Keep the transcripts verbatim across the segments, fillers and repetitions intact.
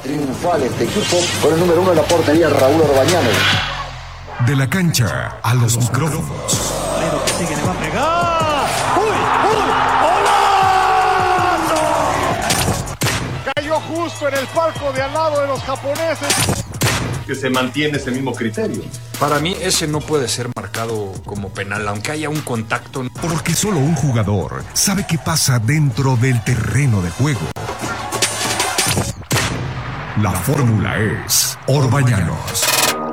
triunfal este equipo con el número uno en la portería, Raúl Orbañanos. De la cancha a los micrófonos. Valero que sigue, le va a pegar. ¡Uy! ¡Uy! ¡Golazo! Cayó justo en el palco de al lado de los japoneses. Que se mantiene ese mismo criterio. Para mí ese no puede ser marcado como penal, aunque haya un contacto. Porque solo un jugador sabe qué pasa dentro del terreno de juego. La fórmula es Orbañanos.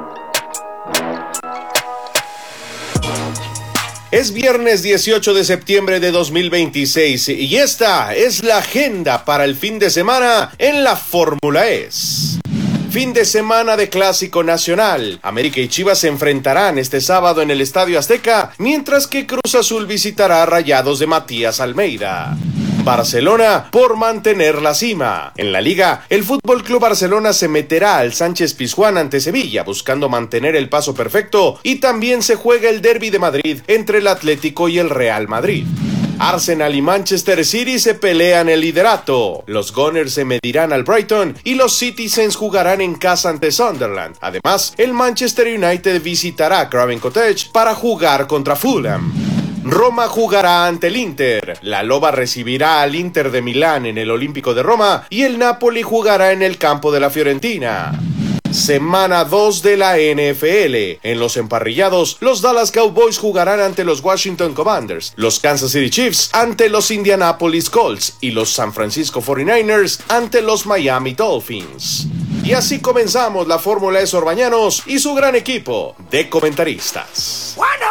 Es viernes dieciocho de septiembre de dos mil veintiséis y esta es la agenda para el fin de semana en la Fórmula E S. Fin de semana de Clásico Nacional. América y Chivas se enfrentarán este sábado en el Estadio Azteca, mientras que Cruz Azul visitará a Rayados de Matías Almeida. Barcelona por mantener la cima. En la Liga, el Fútbol Club Barcelona se meterá al Sánchez Pizjuán ante Sevilla, buscando mantener el paso perfecto, y también se juega el Derbi de Madrid entre el Atlético y el Real Madrid. Arsenal y Manchester City se pelean el liderato. Los Gunners se medirán al Brighton y los Citizens jugarán en casa ante Sunderland. Además, el Manchester United visitará Craven Cottage para jugar contra Fulham. Roma jugará ante el Inter, la Loba recibirá al Inter de Milán en el Olímpico de Roma y el Napoli jugará en el campo de la Fiorentina. Semana dos de la N F L. En los emparrillados, los Dallas Cowboys jugarán ante los Washington Commanders, los Kansas City Chiefs ante los Indianapolis Colts y los San Francisco cuarenta y nueve ers ante los Miami Dolphins. Y así comenzamos la Fórmula E S Orbañanos y su gran equipo de comentaristas.